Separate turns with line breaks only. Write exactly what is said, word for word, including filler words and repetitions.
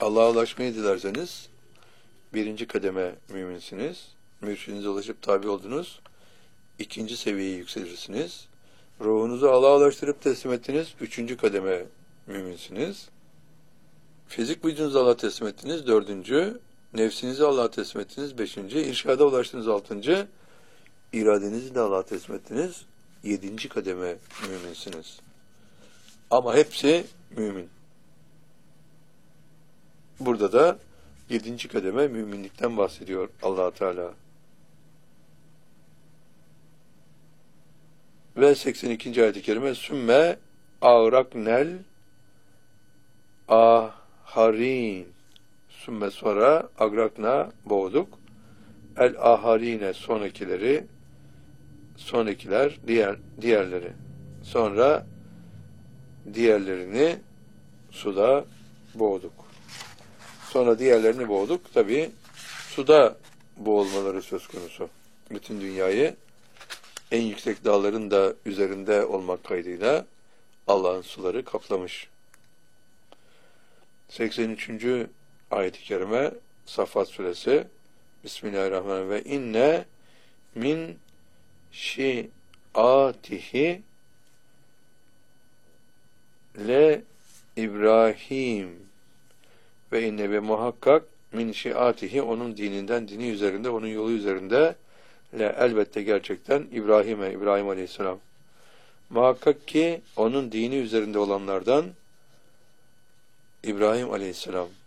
Allah'a ulaşmayı dilerseniz birinci kademe müminsiniz. Mürşidinize ulaşıp tabi oldunuz. İkinci seviyeye yükselirsiniz. Ruhunuzu Allah'a ulaştırıp teslim ettiniz. Üçüncü kademe müminsiniz. Fizik vücudunuzu Allah'a teslim ettiniz. Dördüncü. Nefsinizi Allah'a teslim ettiniz. Beşinci. İrşada ulaştınız. Altıncı. İradenizi de Allah'a teslim ettiniz. Yedinci kademe müminsiniz. Ama hepsi mümin. Burada da yedinci kademe müminlikten bahsediyor Allah Teala. Ve seksen ikinci ayet-i kerime sümme ağraknel aharin sümme sonra agrakna boğduk el aharine sonrakileri sonrakiler diğer diğerleri sonra diğerlerini suda boğduk. Sonra diğerlerini boğduk. Tabi suda boğulmaları söz konusu. Bütün dünyayı en yüksek dağların da üzerinde olmak kaydıyla Allah'ın suları kaplamış. seksen üçüncü ayet-i kerime Saffat suresi Bismillahirrahmanirrahim ve inne min şi'atihi le İbrahim ve inne ve muhakkak min şi'atihi onun dininden, dini üzerinde, onun yolu üzerinde le elbette gerçekten İbrahim'e, İbrahim Aleyhisselam. Muhakkak ki onun dini üzerinde olanlardan İbrahim Aleyhisselam.